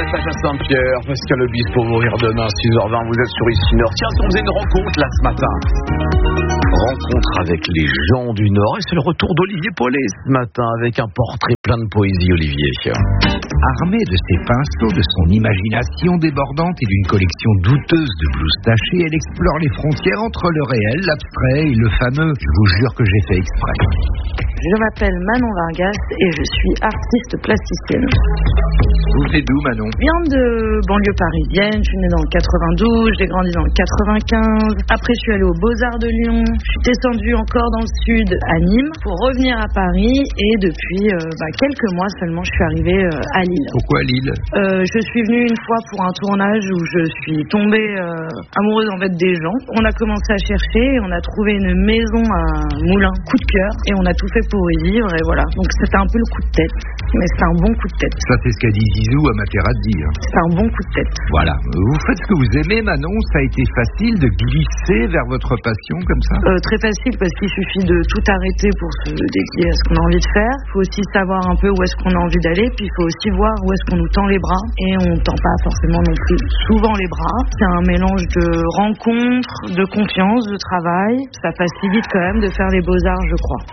Passage à Saint-Pierre, Pascal Obispo pour mourir demain, 6h20, vous êtes sur Ici Nord. Tiens, on faisait une rencontre là ce matin. Rencontre avec les gens du Nord, et c'est le retour d'Olivier Paulet ce matin avec un portrait plein de poésie, Olivier. Armé de ses pinceaux, de son imagination débordante et d'une collection douteuse de blouses tachées, elle explore les frontières entre le réel, l'abstrait et le fameux. Je vous jure que j'ai fait exprès. Je m'appelle Manon Vargas et je suis artiste plasticienne. Vous venez d'où, Manon? Je viens de banlieue parisienne, je suis née dans le 92, j'ai grandi dans le 95. Après, je suis allée aux Beaux-Arts de Lyon. Je suis descendue encore dans le sud, à Nîmes, pour revenir à Paris. Et depuis quelques mois seulement, je suis arrivée à Lille. Pourquoi Lille? Je suis venue une fois pour un tournage où je suis tombée amoureuse en fait des gens. On a commencé à chercher et on a trouvé une maison à Moulins, coup de cœur, et on a tout fait pour y vivre. Et voilà. Donc c'était un peu le coup de tête, mais c'est un bon coup de tête. Ça, c'est ce qu'a dit Zizou à Materazzi. C'est un bon coup de tête. Voilà. Vous faites ce que vous aimez, Manon. Ça a été facile de glisser vers votre passion comme ça? Très facile, parce qu'il suffit de tout arrêter pour se dédier à ce qu'on a envie de faire. Il faut aussi savoir un peu où est-ce qu'on a envie d'aller, puis il faut aussi voir où est-ce qu'on nous tend les bras. Et on ne tend pas forcément non plus souvent les bras. C'est un mélange de rencontres, de confiance, de travail. Ça facilite quand même de faire les beaux-arts, je crois.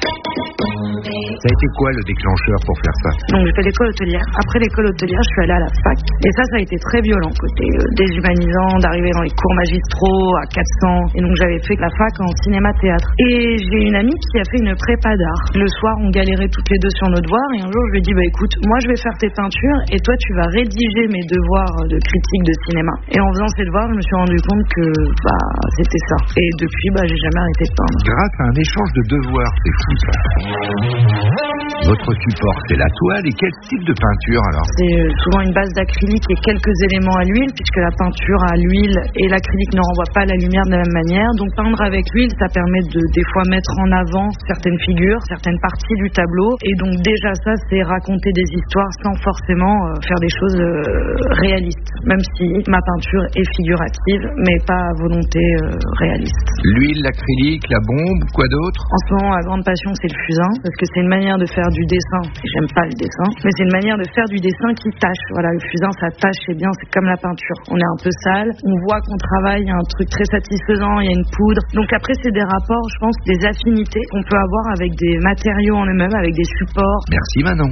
Ça a été quoi le déclencheur pour faire ça? Donc j'ai fait l'école hôtelière. Après l'école hôtelière, je suis allée à la fac. Et ça a été très violent, côté déshumanisant, d'arriver dans les cours magistraux à 400. Et donc j'avais fait la fac en cinéma-théâtre. Et j'ai une amie qui a fait une prépa d'art. Le soir, on galérait toutes les deux sur nos devoirs. Et un jour, je lui ai dit, écoute, moi je vais faire tes peintures et toi tu vas rédiger mes devoirs de critique de cinéma. Et en faisant ces devoirs, je me suis rendu compte que c'était ça. Et depuis, j'ai jamais arrêté de peindre. Grâce à un échange de devoirs, c'est fou ça. Votre support, c'est la toile, et quel type de peinture alors? C'est souvent une base d'acrylique et quelques éléments à l'huile, puisque la peinture à l'huile et l'acrylique ne renvoient pas la lumière de la même manière. Donc peindre avec l'huile, ça permet de des fois mettre en avant certaines figures, certaines parties du tableau. Et donc déjà ça, c'est raconter des histoires sans forcément faire des choses réalistes. Même si ma peinture est figurative, mais pas à volonté réaliste. L'huile, l'acrylique, la bombe, quoi d'autre? En ce moment, la grande passion, c'est le fusain, parce que c'est une manière de faire du dessin. J'aime pas le dessin, mais c'est une manière de faire du dessin qui tâche. Voilà, le fusain, ça tâche, c'est bien, c'est comme la peinture. On est un peu sale, on voit qu'on travaille, il y a un truc très satisfaisant, il y a une poudre. Donc après, c'est des rapports, je pense, des affinités qu'on peut avoir avec des matériaux en eux-mêmes, avec des supports. Merci Manon.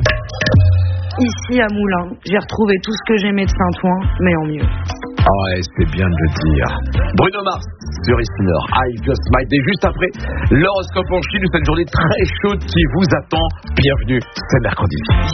Ici à Moulins, j'ai retrouvé tout ce que j'aimais de Saint-Ouen, mais en mieux. Ah ouais, c'est bien de le dire. Bruno Mars sur Ici Nord. I Just Might. Et juste après, l'horoscope en Chine, cette journée très chaude qui vous attend. Bienvenue, c'est mercredi.